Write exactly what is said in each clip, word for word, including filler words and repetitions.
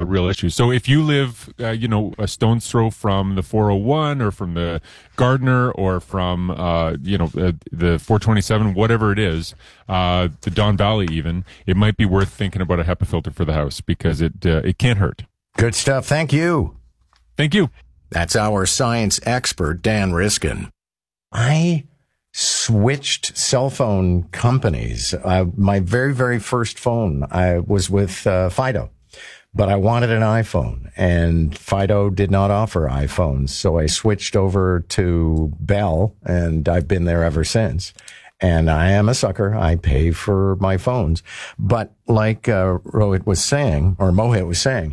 real issue. So if you live, uh, you know, a stone's throw from the four oh one or from the Gardner or from, uh, you know, uh, the four twenty-seven, whatever it is, uh, the Don Valley even, it might be worth thinking about a HEPA filter for the house because it uh, it can't hurt. Good stuff. Thank you. Thank you. That's our science expert, Dan Riskin. I switched cell phone companies. Uh, my very, very first phone, I was with uh, Fido, but I wanted an iPhone, and Fido did not offer iPhones. So I switched over to Bell, and I've been there ever since. And I am a sucker. I pay for my phones. But like uh, Rohit was saying, or Mohit was saying,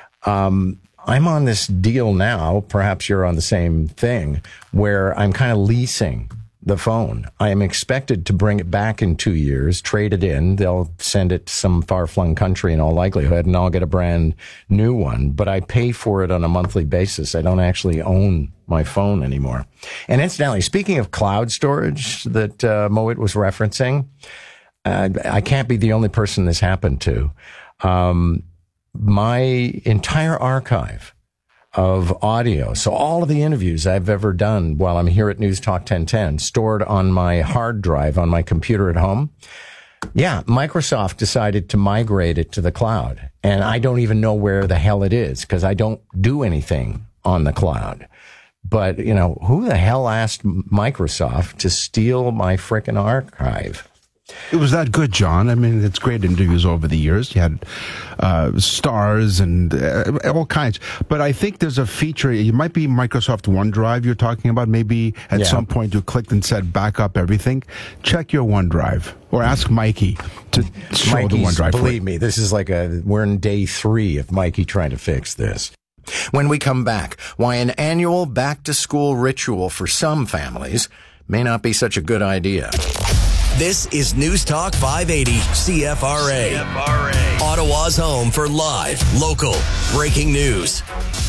um, I'm on this deal now, perhaps you're on the same thing, where I'm kind of leasing the phone. I am expected to bring it back in two years, trade it in. They'll send it to some far-flung country in all likelihood, and I'll get a brand new one. But I pay for it on a monthly basis. I don't actually own my phone anymore. And incidentally, speaking of cloud storage that uh, Mohit was referencing, uh, I can't be the only person this happened to. Um, my entire archive of audio, so all of the interviews I've ever done while I'm here at News Talk ten ten, stored on my hard drive on my computer at home. Yeah, Microsoft decided to migrate it to the cloud, and I don't even know where the hell it is because I don't do anything on the cloud. But, you know, who the hell asked Microsoft to steal my frickin' archive? It was that good, John. I mean, it's great interviews over the years. You had uh, stars and uh, all kinds. But I think there's a feature. It might be Microsoft OneDrive you're talking about. Maybe at Yeah. some point you clicked and said back up everything. Check your OneDrive or ask Mikey to show Mikey's, the OneDrive. for believe you. me, this is like a, we're in day three of Mikey trying to fix this. When we come back, why an annual back-to-school ritual for some families may not be such a good idea. This is News Talk five eighty C F R A. C F R A. Ottawa's home for live, local, breaking news.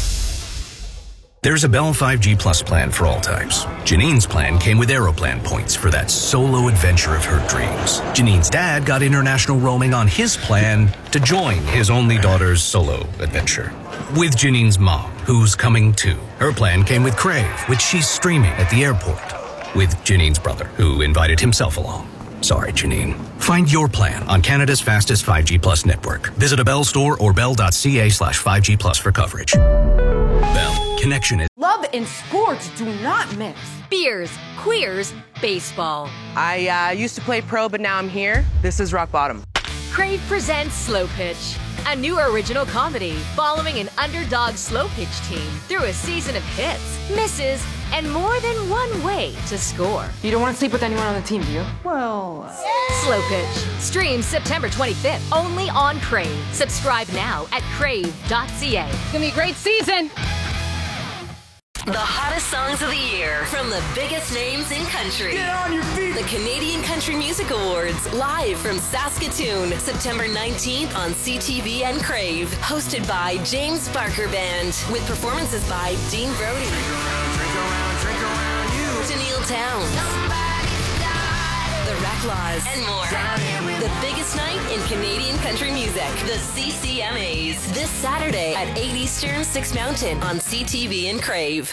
There's a Bell five G Plus plan for all types. Janine's plan came with Aeroplan points for that solo adventure of her dreams. Janine's dad got international roaming on his plan to join his only daughter's solo adventure. With Janine's mom, who's coming too. Her plan came with Crave, which she's streaming at the airport. With Janine's brother, who invited himself along. Sorry, Janine. Find your plan on Canada's fastest five G Plus network. Visit a Bell store or bell.ca slash 5G Plus for coverage. Bell. Connection is... Love and sports do not mix. Beers, queers, baseball. I uh, used to play pro, but now I'm here. This is rock bottom. Crave presents Slow Pitch, a new original comedy following an underdog slow pitch team through a season of hits, misses, and more than one way to score. You don't want to sleep with anyone on the team, do you? Well... Uh... Slow Pitch. Streams September twenty-fifth, only on Crave. Subscribe now at crave dot c a. It's going to be a great season. The hottest songs of the year from the biggest names in country. Get on your feet! The Canadian Country Music Awards, live from Saskatoon, September nineteenth on C T V and Crave. Hosted by James Barker Band, with performances by Dean Brody, Drink around, drink around, drink around you. Tennille Towns, The Racklaws, and more. The biggest night in Canadian country music, the C C M As. This Saturday at eight Eastern, six Mountain on C T V and Crave.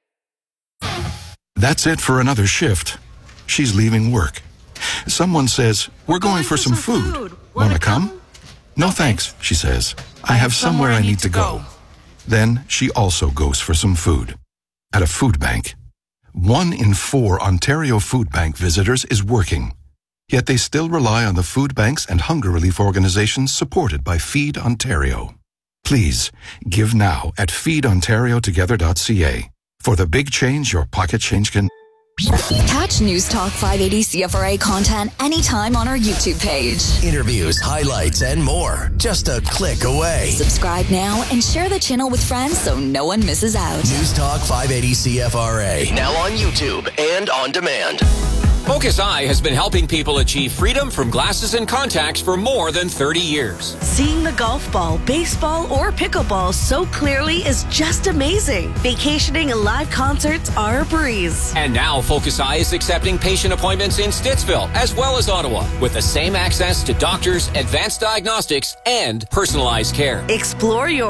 That's it for another shift. She's leaving work. Someone says, we're going for some food. Want to come? No thanks, she says. I have somewhere I need to go. Then she also goes for some food. At a food bank. One in four Ontario food bank visitors is working. Yet they still rely on the food banks and hunger relief organizations supported by Feed Ontario. Please, give now at feed ontario together dot c a. For the big change your pocket change can... Catch News Talk five eighty C F R A content anytime on our YouTube page. Interviews, highlights, and more. Just a click away. Subscribe now and share the channel with friends so no one misses out. News Talk five eighty C F R A. Now on YouTube and on demand. Focus Eye has been helping people achieve freedom from glasses and contacts for more than thirty years. Seeing the golf ball, baseball, or pickleball so clearly is just amazing. Vacationing and live concerts are a breeze. And now Focus Eye is accepting patient appointments in Stittsville as well as Ottawa with the same access to doctors, advanced diagnostics, and personalized care. Explore your